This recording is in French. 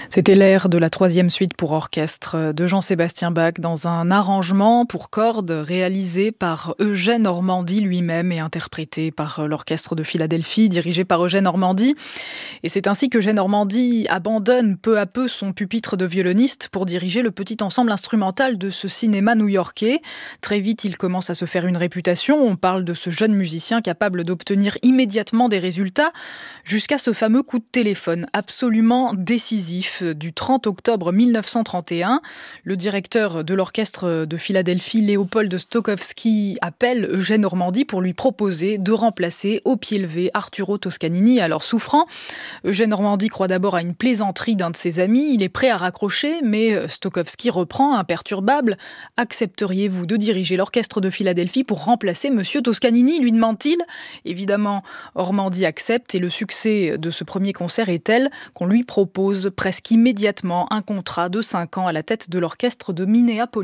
C'était l'air de la troisième suite pour orchestre de Jean-Sébastien Bach dans un arrangement pour cordes réalisé par Eugène Ormandy lui-même et interprété par l'Orchestre de Philadelphie dirigé par Eugène Ormandy. Et c'est ainsi qu'Eugène Ormandy abandonne peu à peu son pupitre de violoniste pour diriger le petit ensemble instrumental de ce cinéma new-yorkais. Très vite, il commence à se faire une réputation. On parle de ce jeune musicien capable d'obtenir immédiatement des résultats jusqu'à ce fameux coup de téléphone absolument décisif du 30 octobre 1931. Le directeur de l'orchestre de Philadelphie, Léopold Stokowski, appelle Eugène Ormandy pour lui proposer de remplacer au pied levé Arturo Toscanini, alors souffrant. Eugène Ormandy croit d'abord à une plaisanterie d'un de ses amis. Il est prêt à raccrocher, mais Stokowski reprend, imperturbable. « Accepteriez-vous de diriger l'orchestre de Philadelphie pour remplacer Monsieur Toscanini ?» lui demande-t-il. Évidemment, Ormandy accepte et le succès de ce premier concert est tel qu'on lui propose presque immédiatement un contrat de 5 ans à la tête de l'orchestre de Minneapolis.